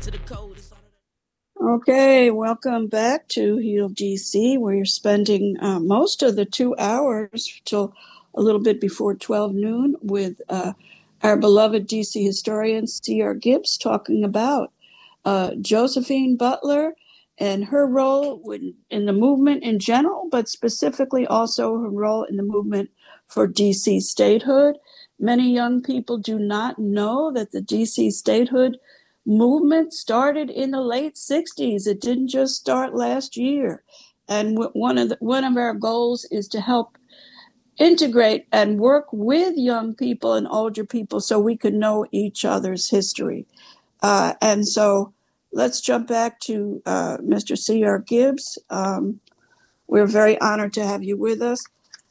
Okay, welcome back to Heal DC, where you're spending most of the 2 hours till a little bit before 12 noon with our beloved DC historian, C.R. Gibbs, talking about Josephine Butler and her role in the movement in general, but specifically also her role in the movement for DC statehood. Many young people do not know that the DC statehood movement started in the late 60s. It didn't just start last year. And one of our goals is to help integrate and work with young people and older people so we can know each other's history. And so let's jump back to Mr. C.R. Gibbs. We're very honored to have you with us.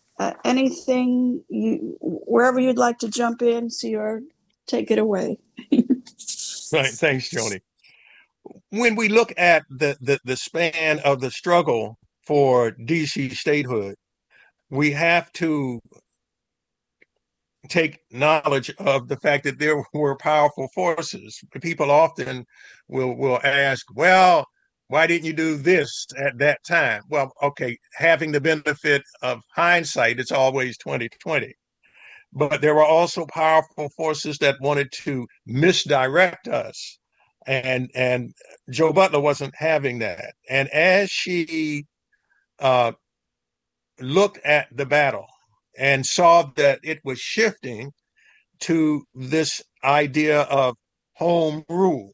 Wherever you'd like to jump in, C.R., take it away. Right. Thanks, Joni. When we look at the span of the struggle for DC statehood, we have to take knowledge of the fact that there were powerful forces. People often will ask, well, why didn't you do this at that time? Well, okay, having the benefit of hindsight, it's always 2020. But there were also powerful forces that wanted to misdirect us. And Joe Butler wasn't having that. And as she looked at the battle and saw that it was shifting to this idea of home rule,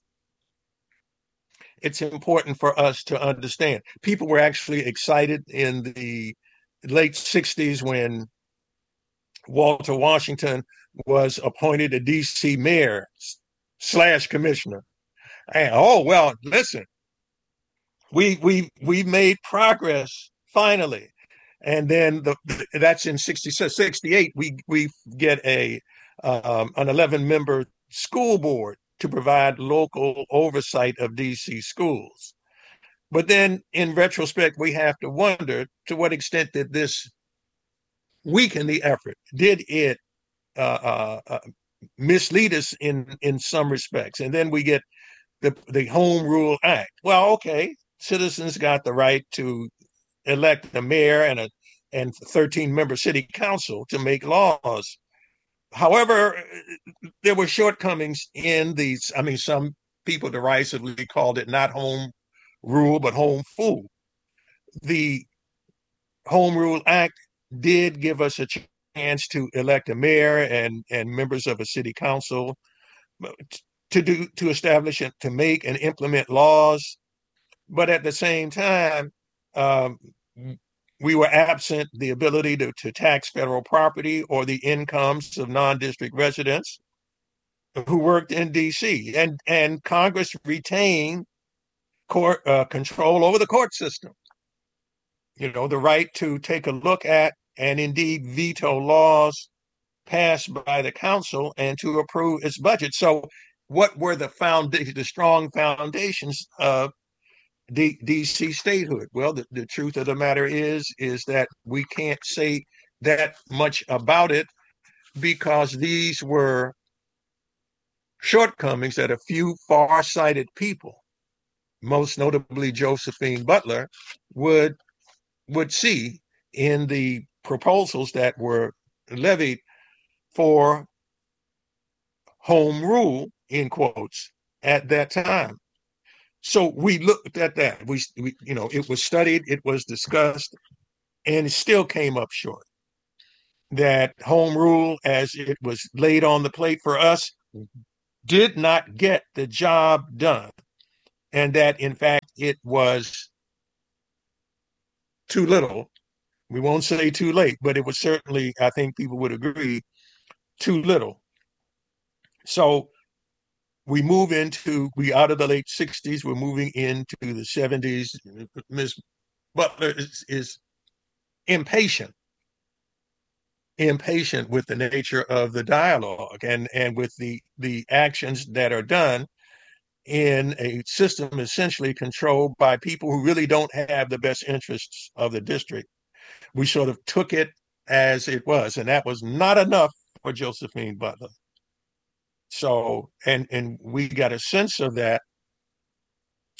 it's important for us to understand. People were actually excited in the late 60s when Walter Washington was appointed a DC mayor / commissioner. And, oh, well, listen, we made progress finally. And then that's in 68. We get an 11-member school board to provide local oversight of DC schools. But then in retrospect, we have to wonder, to what extent did this weaken the effort? Did it mislead us in some respects? And then we get the Home Rule Act. Well, okay, citizens got the right to elect a mayor and 13-member city council to make laws. However, there were shortcomings in these. I mean, some people derisively called it not home rule, but home fool. The Home Rule Act did give us a chance to elect a mayor and members of a city council to establish and to make and implement laws. But at the same time, we were absent the ability to tax federal property or the incomes of non-district residents who worked in DC. And Congress retained court control over the court system. You know, the right to take a look at and indeed veto laws passed by the council and to approve its budget. So what were the strong foundations of DC statehood? Well, the truth of the matter is that we can't say that much about it because these were shortcomings that a few far-sighted people, most notably Josephine Butler, would see in the proposals that were levied for home rule, in quotes, at that time. So we looked at that. We it was studied, it was discussed, and it still came up short. That home rule, as it was laid on the plate for us, did not get the job done. And that, in fact, it was too little. We won't say too late, but it was certainly, I think people would agree, too little. So we out of the late 60s, we're moving into the 70s. Ms. Butler is impatient with the nature of the dialogue and with the actions that are done in a system essentially controlled by people who really don't have the best interests of the district. We sort of took it as it was, and that was not enough for Josephine Butler. So, and we got a sense of that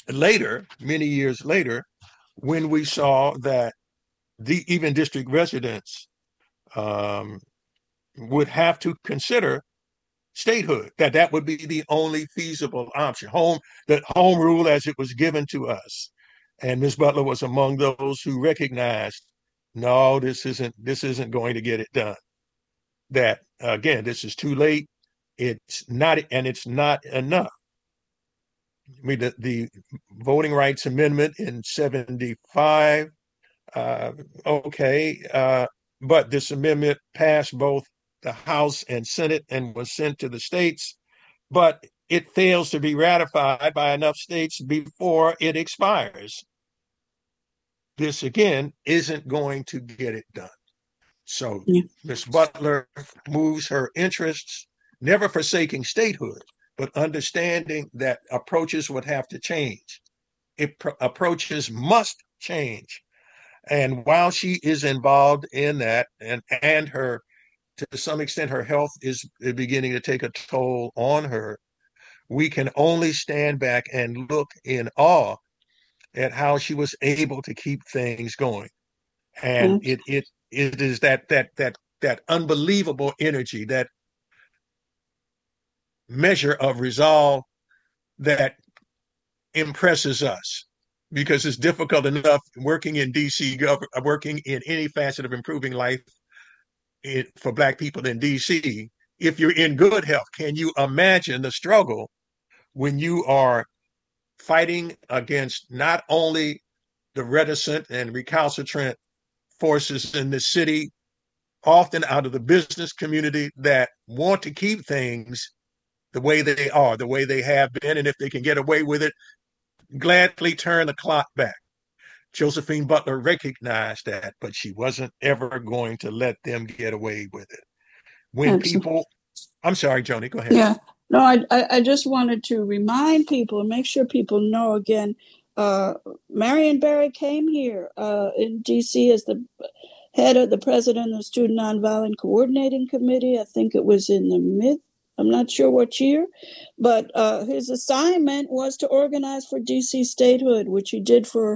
later, many years later, when we saw that even district residents um, would have to consider statehood, that would be the only feasible option. That home rule as it was given to us. And Ms. Butler was among those who recognized, no, this isn't going to get it done. That again, this is too late. It's not, and it's not enough. I mean, the Voting Rights Amendment in '75, okay, but this amendment passed both the House and Senate and was sent to the states, but it fails to be ratified by enough states before it expires. This again isn't going to get it done. So Ms. Butler moves her interests, never forsaking statehood, but understanding that approaches would have to change. Approaches must change. And while she is involved in that, and her, to some extent, her health is beginning to take a toll on her, we can only stand back and look in awe at how she was able to keep things going. And it is that unbelievable energy, that measure of resolve that impresses us, because it's difficult enough working in DC, working in any facet of improving life for Black people in DC. If you're in good health, can you imagine the struggle when you are fighting against not only the reticent and recalcitrant forces in the city, often out of the business community, that want to keep things the way they are, the way they have been, and if they can get away with it, gladly turn the clock back. Josephine Butler recognized that, but she wasn't ever going to let them get away with it. When people, I'm sorry, Joni, go ahead. Yeah, no, I just wanted to remind people and make sure people know again, Marion Barry came here in DC as the head of the president of the Student Nonviolent Coordinating Committee. I think it was in the I'm not sure what year, but his assignment was to organize for DC statehood, which he did for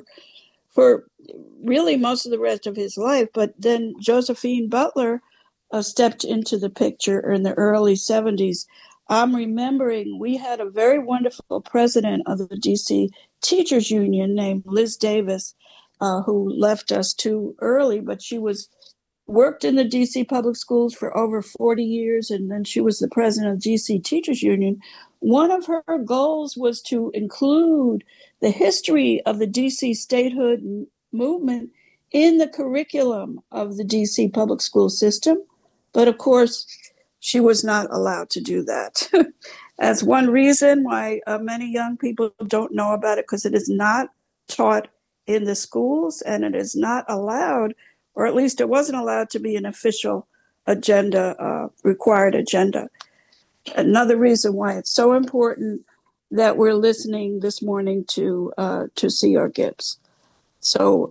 really most of the rest of his life. But then Josephine Butler stepped into the picture in the early 70s. I'm remembering we had a very wonderful president of the DC Teachers Union named Liz Davis, who left us too early, but she worked in the DC public schools for over 40 years, and then she was the president of DC Teachers Union. One of her goals was to include the history of the DC statehood movement in the curriculum of the DC public school system. But of course, she was not allowed to do that. That's one reason why many young people don't know about it, because it is not taught in the schools, and it is not allowed, or at least it wasn't allowed to be an official agenda, required agenda. Another reason why it's so important that we're listening this morning to C.R. Gibbs. So,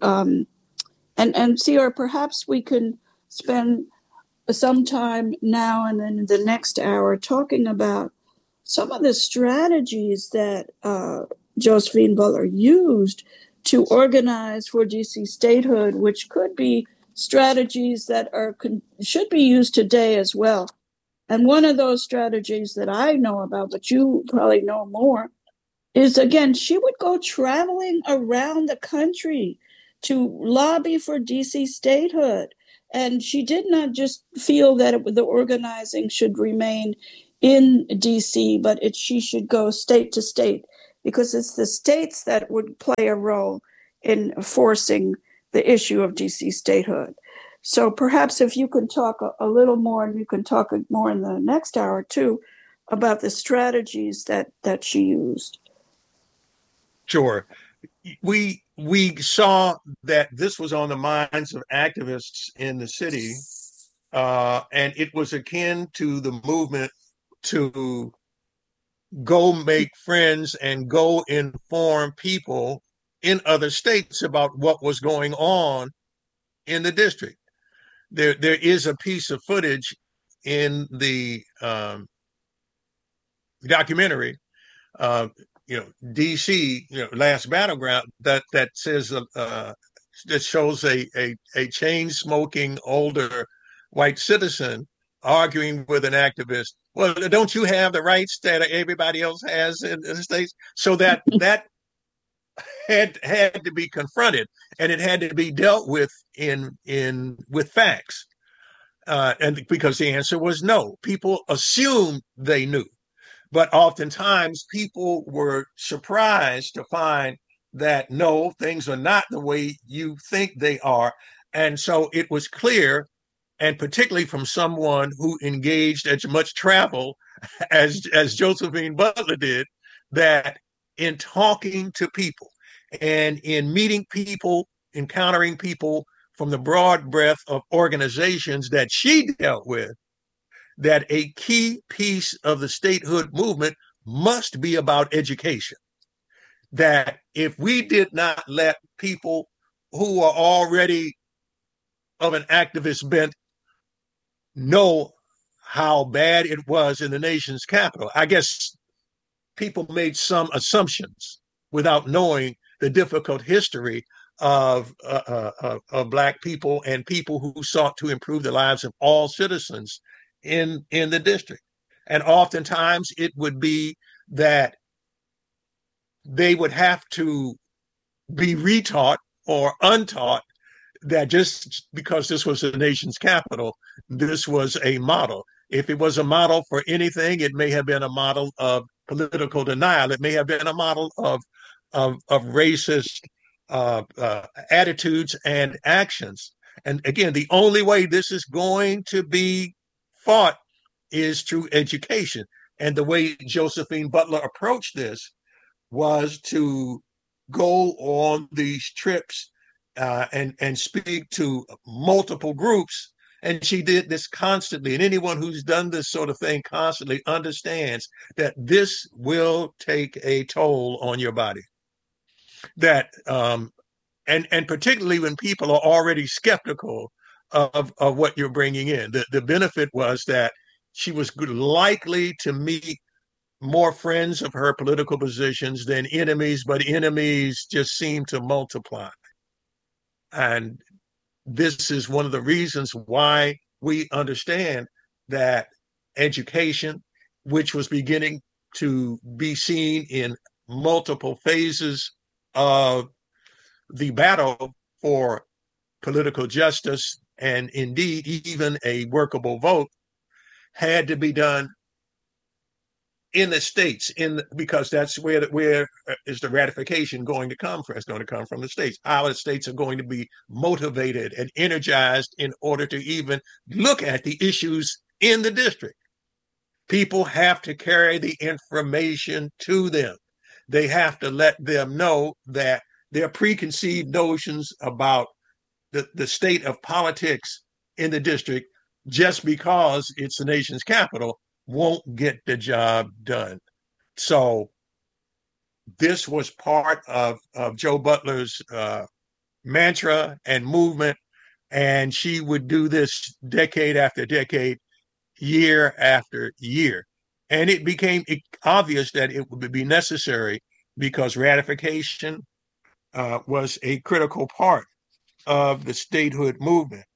and C.R., perhaps we can spend some time now and then in the next hour talking about some of the strategies that Josephine Butler used to organize for DC statehood, which could be strategies that should be used today as well. And one of those strategies that I know about, but you probably know more, is, again, she would go traveling around the country to lobby for DC statehood. And she did not just feel that the organizing should remain in DC, but she should go state to state, because it's the states that would play a role in forcing the issue of DC statehood. So perhaps if you can talk a little more, and you can talk more in the next hour too, about the strategies that she used. Sure. We saw that this was on the minds of activists in the city, and it was akin to the movement to go make friends and go inform people in other states about what was going on in the district. There is a piece of footage in the documentary DC, last battleground that says that shows a chain smoking older white citizen arguing with an activist. Well, don't you have the rights that everybody else has in the states? So that had to be confronted, and it had to be dealt with with facts. And because the answer was no, people assumed they knew, but oftentimes people were surprised to find that no, things are not the way you think they are. And so it was clear, and particularly from someone who engaged as much travel as Josephine Butler did, that in talking to people and in meeting people, encountering people from the broad breadth of organizations that she dealt with, that a key piece of the statehood movement must be about education. That if we did not let people who are already of an activist bent know how bad it was in the nation's capital, I guess people made some assumptions without knowing the difficult history of Black people and people who sought to improve the lives of all citizens in the district. And oftentimes it would be that they would have to be retaught or untaught that just because this was the nation's capital, this was a model. If it was a model for anything, it may have been a model of political denial. It may have been a model of racist attitudes and actions. And again, the only way this is going to be fought is through education. And the way Josephine Butler approached this was to go on these trips and speak to multiple groups. And she did this constantly. And anyone who's done this sort of thing constantly understands that this will take a toll on your body. That and particularly when people are already skeptical of what you're bringing in. The benefit was that she was likely to meet more friends of her political positions than enemies, but enemies just seem to multiply. And this is one of the reasons why we understand that education, which was beginning to be seen in multiple phases of the battle for political justice and indeed even a workable vote, had to be done in the states, because that's where is the ratification going to come from? It's going to come from the states. How the states are going to be motivated and energized in order to even look at the issues in the district. People have to carry the information to them. They have to let them know that their preconceived notions about the state of politics in the district, just because it's the nation's capital, won't get the job done. So this was part of Joe Butler's mantra and movement, and she would do this decade after decade, year after year. And it became obvious that it would be necessary because ratification was a critical part of the statehood movement.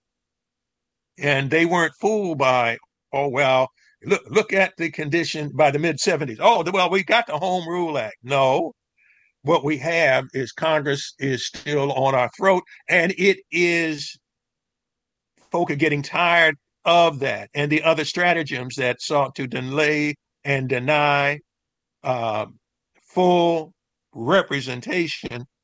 And they weren't fooled by, oh, well, look at the condition by the mid-70s. Oh, well, we got the Home Rule Act. No, what we have is Congress is still on our throat, and it is, folk are getting tired of that and the other stratagems that sought to delay and deny full representation